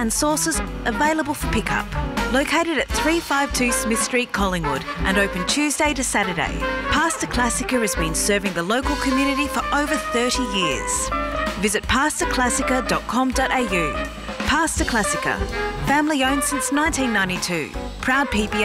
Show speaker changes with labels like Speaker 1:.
Speaker 1: and sauces available for pickup. Located at 352 Smith Street, Collingwood, and open Tuesday to Saturday, Pasta Classica has been serving the local community for over 30 years. Visit pastaclassica.com.au. Pasta Classica, family owned since 1992. Proud PPS